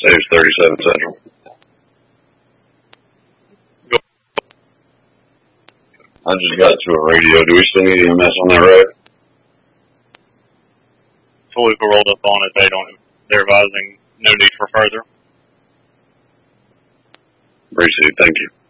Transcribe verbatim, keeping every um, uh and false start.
Saves thirty-seven Central. Go. I just got to a radio. Do we still need E M S on that road? Toluca rolled up on it. They don't. They're advising no need for further. Appreciate it. Thank you.